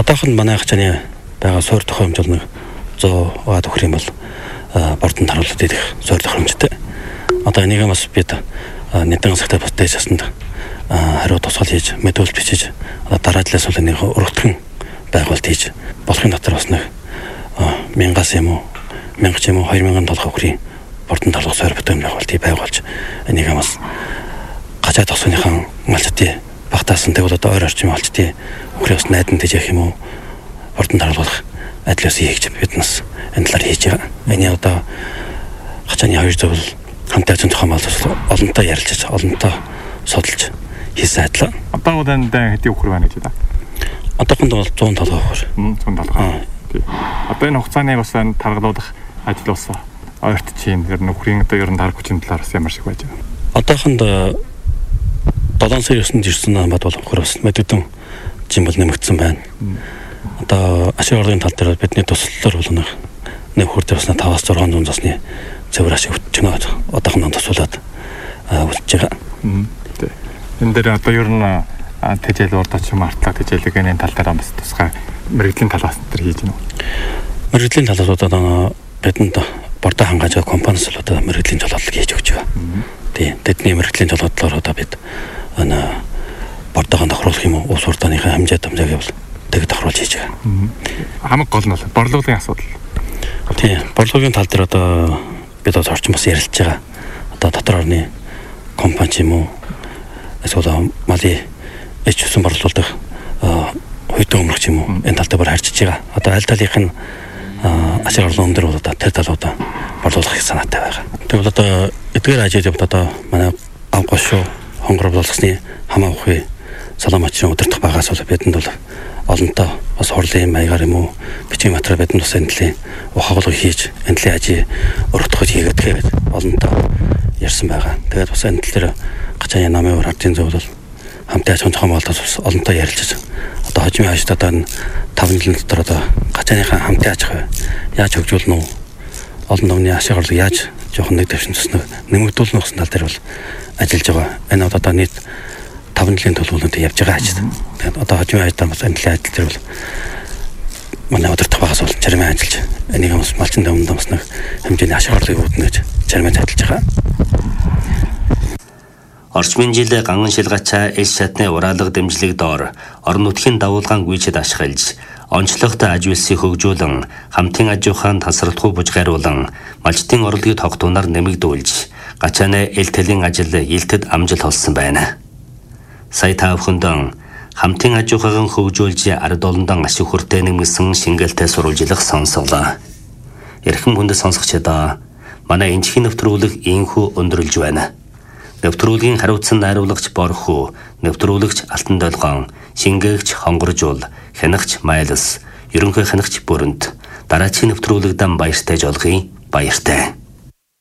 Одоохон манай хачааны байгаа суур тохиомжол нэг 100 га төгрөг юм бол бордонд харуулж идэх суур тохиомжтой. Одоо энийг бас бид нэгэн цагтаа баттай ясанд хариу тусгал хийж мэдүүлж бичиж дараа жилээс бол энийг өргөтгөн байгуулалт хийж болохын дотор бас нэг 1000-аас юм уу 1000 ч юм уу 2000 долларын бордонд харуулах суур бүтээн байгуулж энийг бас гажаа тосгоныхан малчтын багтаасан тэгвэл одоо ойр орчим малчтын өхрөөс найдан тэжээх юм уу бордонд харуулах ажлаас хийж биднес энэ талаар хийж байгаа. Энэ одоо хачааны 200 бол хамтаа зохион байгуулалт олонтоо ярилцаж олонтоо судалж хийсэн ажил. Одоо удаандаа хэдийн өхөр байна гэж байна. Одоохонд бол 170 өхөр. 170. Одоо энэ хугацааны бас таргалуулах ажил бас ойрт чинь ер нь өхрийн одоо ер нь дарга хүчин талаар бас ямар шиг байж байгаа. Одоохонд 7 сарын 9-нд ирсэн бод бол өхөр бас мэдүүдэн жимбэл нэмэгдсэн байна. Одоо ашиг орлогын тал дээр бидний туслалаар бол нэг өхөр дээр бас 5-аас 600 засны цэвэр ашиг өгч байгаа. Одоохонд тусуулаад үлдэж байгаа. Энэ дээр одоо ер нь тэжээл урдч юм артлаг тэжээлэг энэ тал дээр бас тусгай мэрэгжлийн талаас дээр хийж байна уу? Мэрэгжлийн талаас одоо бидэнд бордоо хангаж байгаа компаниас л одоо мэрэгжлийн жолоодлого хийж өгч байгаа. Тийм. Тэдний мэрэгжлийн жолоодлолоор одоо бид бордоогоо тохируулах юм уу? Улс урдааныхаа хэмжээг бол тэг тохируулж хийж байгаа. Хамаг гол нь бол борлуулалтын асуудал. Тийм. Борлуулалтын тал дээр одоо бид орчин бас ярилцж байгаа. Одоо дотор орны компани ч юм уу эсвэл малын эцэсэн борлуулдаг хөдөө өмөрч юм уу энэ тал дээр бүр харьцаж байгаа. Одоо аль талынх нь ашиг орлого өндөр бол одоо тэр талуудаа борлуулах санаатай байгаа. Тэгвэл одоо эдгээр ажил одоо манай авгаш хонгор болгосны хамаа ухын саламачийн удирдах багаас бол бидэнд бол олонтоо бас хурлын маягаар юм уу бичгийн материал бидэнд бас энэлийн ухаалаг хийж энэлийн ажил өргөдөхөж хийгээд олонтоо ярьсан байгаа. Тэгээд бас энэ тал дээр гачааны намын ардын зөв бол хамтаа зохион байгуулалт бас олонтоо ярилцаж одоо хожимын хажууд одоо 5 жилийн дотор одоо гачааныхаа хамтаа аж ахуй яаж хөгжүүлнэ үү? Олон номны ашиг орлого яаж жоохон нэг дэвшин туснаа нэмэгдүүлнэ гэсэн тал дээр бол ажиллаж байгаа. Энэ одоо нийт 5 жилийн төлөвлөлтөнд явж байгаа ажил. Тэгээд одоо хожимын хажууд бас энэ ажил дээр бол манай удирдах багаас бол чармын ажиллаж энийг бас малчин дэвмэнд бас нэг хэмжээний ашиг орлогыг үүднэ гэж чармын ажиллаж байгаа. Орчмын жил ганган шилгачаа эл шатны ураалга дэмжлэг доор орон нутгийн давуулгаан гүйцэд ашиглаж онцлогт аж үйлсийг хөгжүүлэн хамтын аж ахуйн тасралтгүй бужгааруулан малчтын орлогыг тогтооноор нэмэгдүүлж гачааны эл тэлийн ажил илтэд амжилт олсон байна. Сая та бүхэнд хамтын аж ахуйн хөгжүүлж ард олондон ашиг хүртээ нэмсэн шингэлтэй сурвалжлах сонсголоо. Эрхэм хүндэт сонсогчдоо манай энчхийн нэвтрүүлэг ийхүү өндөрлж байна. Нэвтрүүлгийн хариуцсан найруулагч Борхуу, нэвтрүүлэгч Алтан Долгоон, шингээгч Хонгоржуул, хянагч Майлс, ерөнхий хянагч Бүрэнт, дараагийн нэвтрүүлэгдэн баяртай жолгоё. Баяртай.